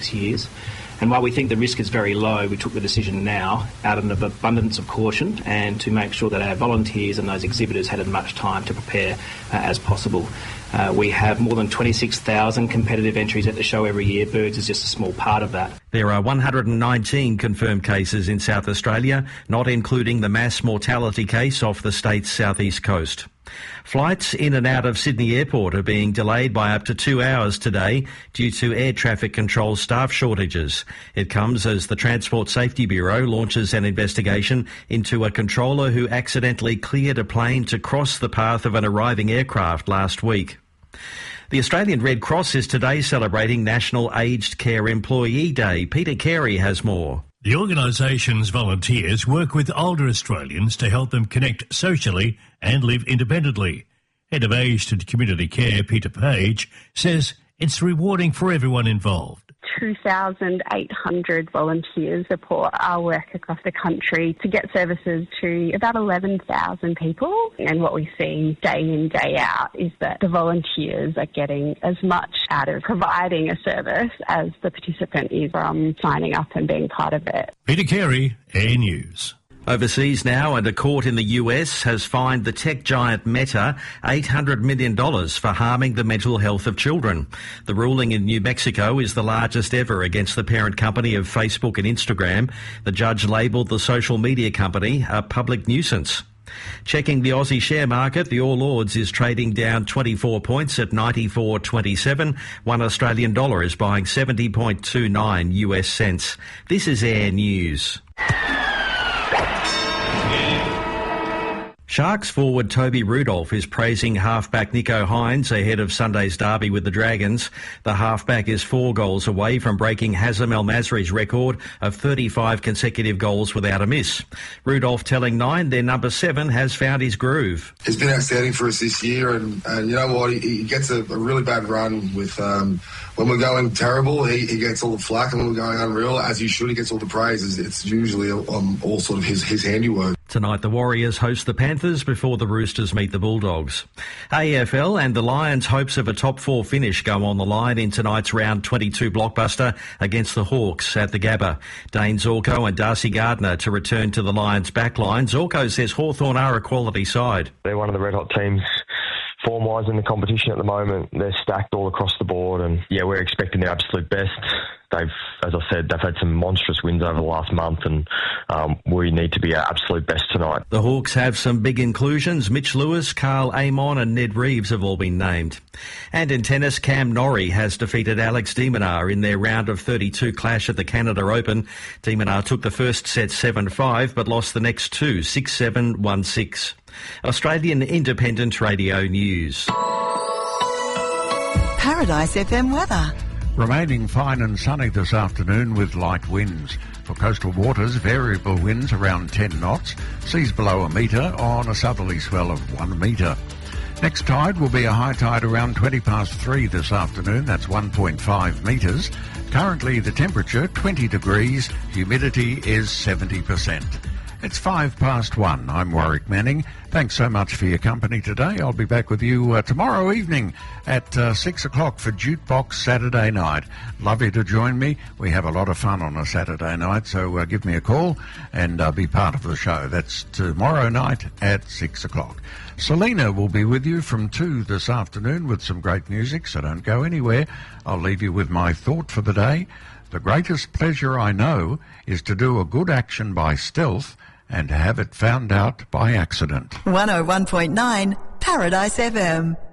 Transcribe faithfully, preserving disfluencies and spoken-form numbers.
years. And while we think the risk is very low, we took the decision now out of an abundance of caution and to make sure that our volunteers and those exhibitors had as much time to prepare uh, as possible. Uh, we have more than twenty-six thousand competitive entries at the show every year. Birds is just a small part of that. There are one hundred nineteen confirmed cases in South Australia, not including the mass mortality case off the state's southeast coast. Flights in and out of Sydney Airport are being delayed by up to two hours today due to air traffic control staff shortages. It comes as the Transport Safety Bureau launches an investigation into a controller who accidentally cleared a plane to cross the path of an arriving aircraft last week. The Australian Red Cross is today celebrating National Aged Care Employee Day. Peter Carey has more. The organisation's volunteers work with older Australians to help them connect socially and live independently. Head of Aged and Community Care, Peter Page, says it's rewarding for everyone involved. two thousand eight hundred volunteers support our work across the country to get services to about eleven thousand people. And what we see day in, day out is that the volunteers are getting as much out of providing a service as the participant is from signing up and being part of it. Peter Carey, A News. Overseas now, and a court in the U S has fined the tech giant Meta eight hundred million dollars for harming the mental health of children. The ruling in New Mexico is the largest ever against the parent company of Facebook and Instagram. The judge labelled the social media company a public nuisance. Checking the Aussie share market, the All Ords is trading down twenty-four points at ninety-four twenty-seven. One Australian dollar is buying seventy point two nine U S cents. This is Air News. Sharks forward Toby Rudolph is praising halfback Nico Hines ahead of Sunday's derby with the Dragons. The halfback is four goals away from breaking Hazem El Masri's record of thirty-five consecutive goals without a miss. Rudolph telling Nine their number seven has found his groove. He's been outstanding for us this year, and, and you know what, he, he gets a, a really bad run with um, when we're going terrible, he, he gets all the flack, and when we're going unreal, as he should, he gets all the praise. It's, it's usually um, all sort of his, his handiwork. Tonight the Warriors host the Panthers before the Roosters meet the Bulldogs. A F L and the Lions' hopes of a top four finish go on the line in tonight's round twenty-two blockbuster against the Hawks at the Gabba. Dane Zorko and Darcy Gardner to return to the Lions' backline. Zorko says Hawthorn are a quality side. They're one of the red-hot teams form-wise in the competition at the moment. They're stacked all across the board, and yeah, we're expecting their absolute best. They've, as I said, they've had some monstrous wins over the last month, and um, we need to be our absolute best tonight. The Hawks have some big inclusions. Mitch Lewis, Carl Amon and Ned Reeves have all been named. And in tennis, Cam Norrie has defeated Alex de Minaur in their round of thirty-two clash at the Canada Open. De Minaur took the first set seven five, but lost the next two, six seven, one six. Australian Independent Radio News. Paradise F M weather. Remaining fine and sunny this afternoon with light winds. For coastal waters, variable winds around ten knots, seas below a metre on a southerly swell of one metre. Next tide will be a high tide around twenty past three this afternoon, that's one point five metres. Currently the temperature twenty degrees, humidity is seventy percent. It's five past one. I'm Warwick Manning. Thanks so much for your company today. I'll be back with you uh, tomorrow evening at uh, six o'clock for Jukebox Saturday night. Love you to join me. We have a lot of fun on a Saturday night, so uh, give me a call and uh, be part of the show. That's tomorrow night at six o'clock. Selena will be with you from two this afternoon with some great music, so don't go anywhere. I'll leave you with my thought for the day. The greatest pleasure I know is to do a good action by stealth and to have it found out by accident. one oh one point nine Paradise F M.